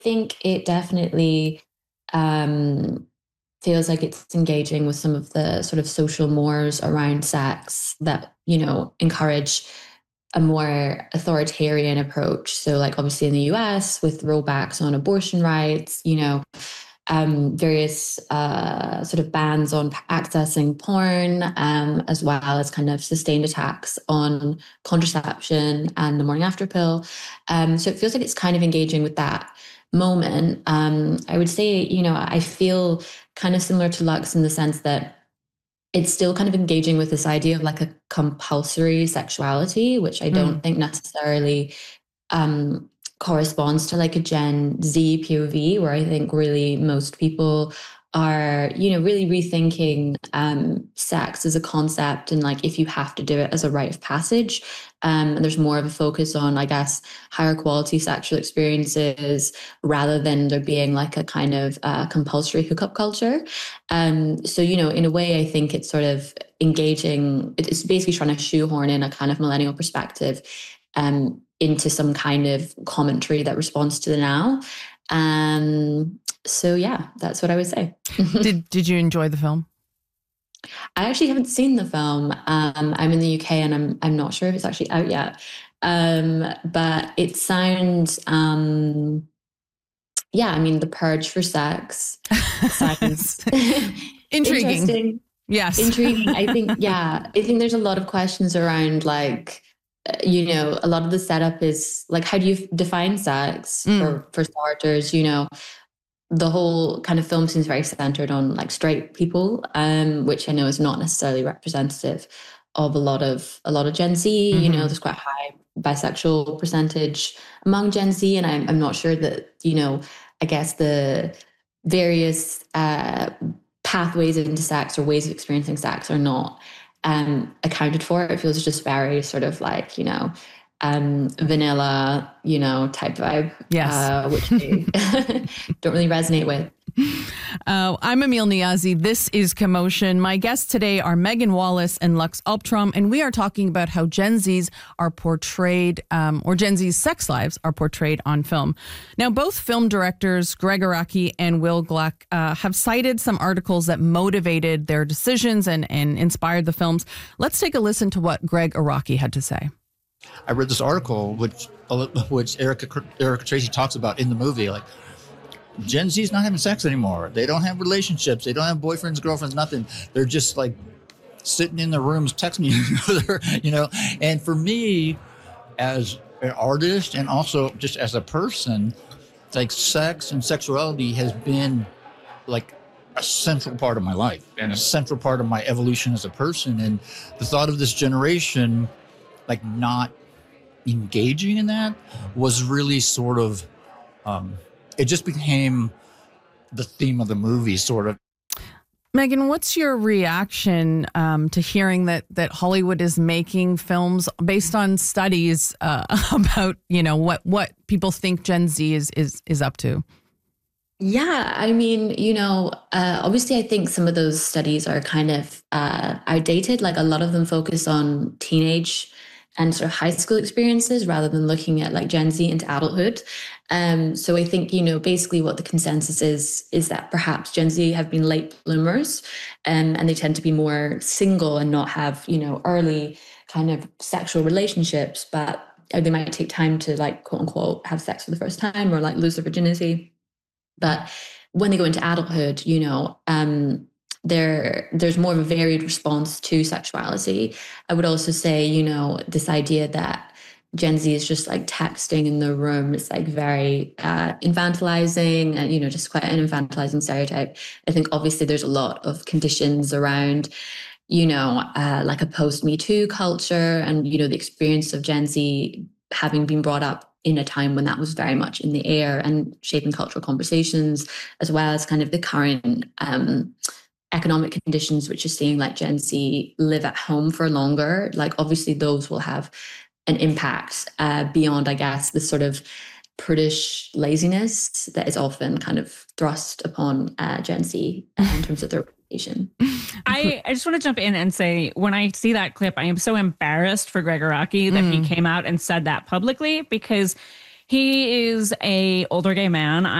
think it definitely feels like it's engaging with some of the sort of social mores around sex that, encourage a more authoritarian approach. So, like, obviously in the US, with rollbacks on abortion rights, various sort of bans on accessing porn, as well as kind of sustained attacks on contraception and the morning after pill. So it feels like it's kind of engaging with that moment. I would say, I feel kind of similar to Lux in the sense that it's still kind of engaging with this idea of like a compulsory sexuality, which I don't think necessarily corresponds to like a Gen Z POV, where I think really most people are, really rethinking sex as a concept and like if you have to do it as a rite of passage. And there's more of a focus on, I guess, higher quality sexual experiences rather than there being like a kind of compulsory hookup culture. So, in a way, I think it's sort of engaging. It's basically trying to shoehorn in a kind of millennial perspective into some kind of commentary that responds to the now. So yeah, that's what I would say. Did you enjoy the film? I actually haven't seen the film. I'm in the UK and I'm not sure if it's actually out yet. But it sounds The Purge for sex sounds intriguing. Interesting. Yes. Intriguing. I think there's a lot of questions around like, a lot of the setup is like, how do you define sex for starters? The whole kind of film seems very centered on like straight people, which I know is not necessarily representative of a lot of Gen Z. There's quite a high bisexual percentage among Gen Z, and I'm not sure that I guess the various pathways into sex or ways of experiencing sex are not accounted for. It feels just very sort of like, vanilla, type vibe. Yes. Which I don't really resonate with. I'm Emil Niazi. This is Commotion. My guests today are Megan Wallace and Lux Alptraum, and we are talking about how Gen Zs are portrayed, or Gen Z's sex lives are portrayed on film. Now, both film directors, Gregg Araki and Will Gluck, have cited some articles that motivated their decisions and inspired the films. Let's take a listen to what Gregg Araki had to say. I read this article which Erica Tracy talks about in the movie, like, Gen Z is not having sex anymore. They don't have relationships. They don't have boyfriends, girlfriends, nothing. They're just like sitting in their rooms texting each other, And for me, as an artist and also just as a person, like sex and sexuality has been like a central part of my life and a central part of my evolution as a person. And the thought of this generation, like not engaging in that was really sort of, it just became the theme of the movie, sort of. Megan, what's your reaction to hearing that Hollywood is making films based on studies about, what people think Gen Z is up to? Yeah, I mean, obviously I think some of those studies are kind of outdated. Like a lot of them focus on teenage and sort of high school experiences rather than looking at like Gen Z into adulthood. So I think, basically what the consensus is that perhaps Gen Z have been late bloomers, and they tend to be more single and not have, early kind of sexual relationships, but they might take time to like, quote unquote, have sex for the first time or like lose their virginity. But when they go into adulthood, there's more of a varied response to sexuality. I would also say, this idea that Gen Z is just like texting in the room is like very infantilizing and, just quite an infantilizing stereotype. I think obviously there's a lot of conditions around, like a post-Me Too culture and, the experience of Gen Z having been brought up in a time when that was very much in the air and shaping cultural conversations, as well as kind of the current economic conditions, which are seeing like Gen Z live at home for longer. Like obviously those will have an impact beyond, I guess, the sort of prudish laziness that is often kind of thrust upon Gen Z in terms of their reputation. I just want to jump in and say, when I see that clip, I am so embarrassed for Gregg Araki that he came out and said that publicly, because He is a older gay man.